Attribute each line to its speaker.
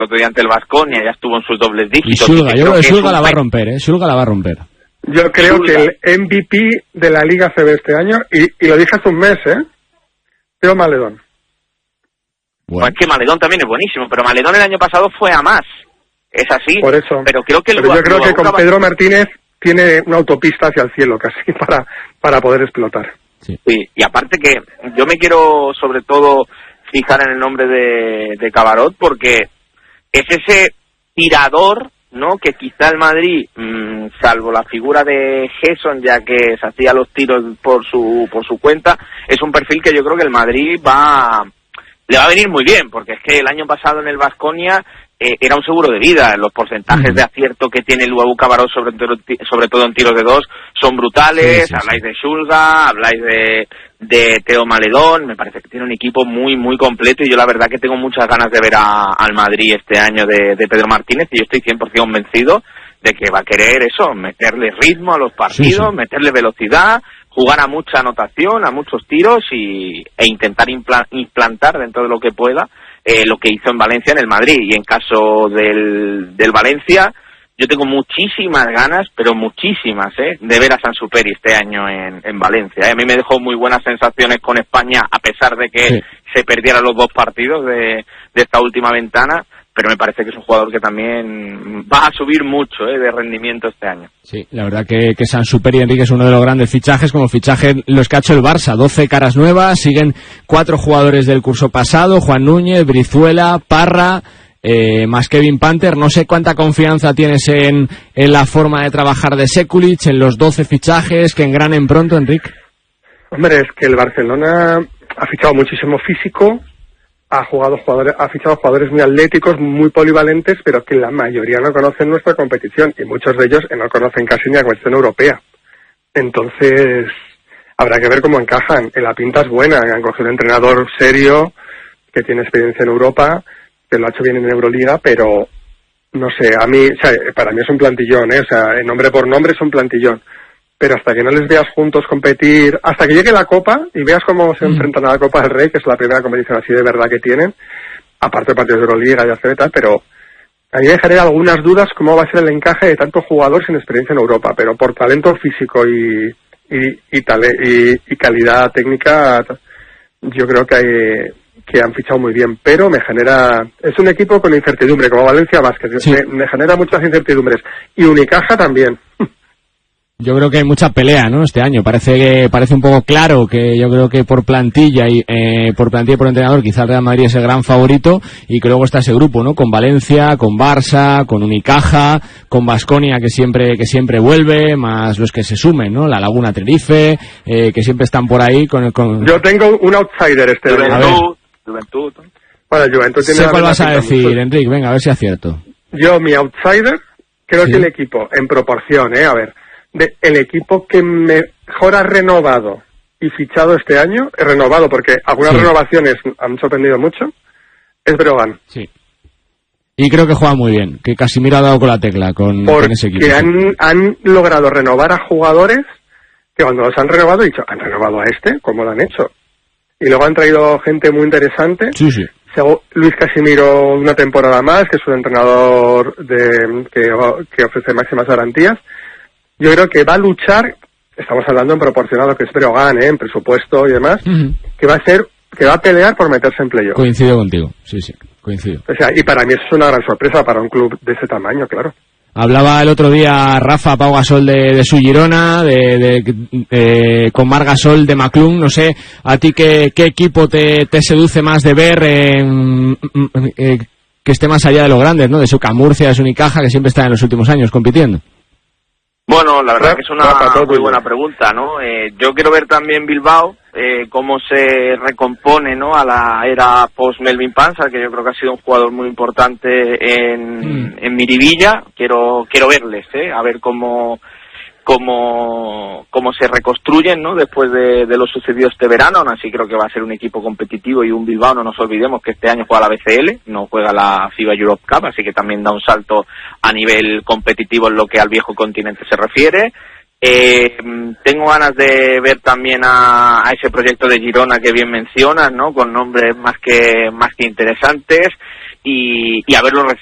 Speaker 1: otro día ante el Baskonia, ya estuvo en sus dobles dígitos.
Speaker 2: Y Shulga, yo creo que Shulga la va a romper, Shulga la va a romper.
Speaker 3: Yo creo que el MVP de la Liga CB este año, y lo dije hace un mes, Teo Maledón.
Speaker 1: Bueno. Es que Maledón también es buenísimo, pero Maledón el año pasado fue a más. Es así.
Speaker 3: Por eso.
Speaker 1: Pero creo que
Speaker 3: yo creo que con Pedro Martínez tiene una autopista hacia el cielo casi para poder explotar.
Speaker 1: Sí, y aparte que yo me quiero sobre todo fijar en el nombre de Cabarot, porque es ese tirador, ¿no? Que quizá el Madrid, salvo la figura de Gerson, ya que se hacía los tiros por su cuenta, es un perfil que yo creo que el Madrid le va a venir muy bien, porque es que el año pasado en el Baskonia era un seguro de vida. Los porcentajes de acierto que tiene el Luabu Cabarot, sobre todo en tiros de dos, son brutales. Sí. Habláis de Shulga, habláis de Teo Maledón. Me parece que tiene un equipo muy, muy completo, y yo la verdad que tengo muchas ganas de ver al Madrid este año de Pedro Martínez, y yo estoy 100% convencido de que va a querer eso, meterle ritmo a los partidos, meterle velocidad, jugar a mucha anotación, a muchos tiros e intentar implantar dentro de lo que pueda lo que hizo en Valencia en el Madrid. Y en caso del Valencia, yo tengo muchísimas ganas, pero muchísimas, de ver a Sansuperi este año en Valencia. A mí me dejó muy buenas sensaciones con España, a pesar de que se perdieran los 2 partidos de esta última ventana, pero me parece que es un jugador que también va a subir mucho de rendimiento este año. Sí, la verdad que Sansuperi, Enrique, es uno de los grandes fichajes, como fichaje los que ha hecho el Barça. 12 caras nuevas, siguen 4 jugadores del curso pasado: Juan Núñez, Brizuela, Parra, más Kevin Panther. No sé cuánta confianza tienes en la forma de trabajar de Sekulic, en los 12 fichajes que engranen pronto, Enrique.
Speaker 3: Hombre, es que el Barcelona ha fichado muchísimo físico, ha fichado jugadores muy atléticos, muy polivalentes, pero que la mayoría no conocen nuestra competición, y muchos de ellos no conocen casi ni la cuestión europea. Entonces, habrá que ver cómo encajan. La pinta es buena, han cogido un entrenador serio, que tiene experiencia en Europa, que lo ha hecho bien en Euroliga, pero no sé, para mí es un plantillón, en nombre por nombre es un plantillón. Pero hasta que no les veas juntos competir, hasta que llegue la Copa y veas cómo se enfrentan a la Copa del Rey, que es la primera competición así de verdad que tienen, aparte de partidos de Euroliga y ACB y tal, pero a mí me genera algunas dudas cómo va a ser el encaje de tantos jugadores sin experiencia en Europa, pero por talento físico y calidad técnica, yo creo que han fichado muy bien, pero es un equipo con incertidumbre, como Valencia Basket, me genera muchas incertidumbres, y Unicaja también.
Speaker 2: Yo creo que hay mucha pelea, ¿no? Este año parece un poco claro que yo creo que por plantilla y por entrenador quizá el Real Madrid es el gran favorito, y que luego está ese grupo, ¿no? Con Valencia, con Barça, con Unicaja, con Baskonia que siempre vuelve, más los que se sumen, ¿no? La Laguna Tenerife, que siempre están por ahí con...
Speaker 3: Yo tengo un outsider este año.
Speaker 1: Juventud.
Speaker 3: Bueno, Juventud tiene...
Speaker 2: Sé cuál vas a decir, Enrique, venga, a ver si acierto.
Speaker 3: Yo, mi outsider, creo que el equipo, en proporción, el equipo que mejor ha renovado y fichado este año, renovado porque algunas renovaciones han sorprendido mucho, es Breogán.
Speaker 2: Sí. Y creo que juega muy bien, que Casimiro ha dado con la tecla con ese equipo.
Speaker 3: Porque han logrado renovar a jugadores que cuando los han renovado, he dicho, ¿han renovado a este? ¿Cómo lo han hecho? Y luego han traído gente muy interesante.
Speaker 2: Sí.
Speaker 3: Luis Casimiro una temporada más, que es un entrenador que ofrece máximas garantías. Yo creo que va a luchar, estamos hablando en proporción a lo que es Breogán, en presupuesto y demás, que va a pelear por meterse en playoff.
Speaker 2: Coincido contigo, sí, coincido.
Speaker 3: O sea, y para mí eso es una gran sorpresa para un club de ese tamaño, claro.
Speaker 2: Hablaba el otro día Rafa Pau Gasol de su Girona, con Marc Gasol de Maclún. No sé, a ti qué equipo te seduce más de ver, que esté más allá de los grandes, ¿no? De su Murcia, de su Unicaja, que siempre está en los últimos años compitiendo.
Speaker 1: Bueno, la verdad que es una muy buena pregunta, ¿no? Yo quiero ver también Bilbao, cómo se recompone, ¿no? A la era post-Melvin Panza, que yo creo que ha sido un jugador muy importante en Miribilla. Quiero verles, a ver cómo se reconstruyen, ¿no? Después de lo sucedido este verano. Aún así creo que va a ser un equipo competitivo, y un Bilbao, no nos olvidemos que este año juega la BCL, no juega la FIBA Europe Cup, así que también da un salto a nivel competitivo en lo que al viejo continente se refiere. Tengo ganas de ver también a ese proyecto de Girona que bien mencionas, ¿no? Con nombres más que interesantes. y haberlo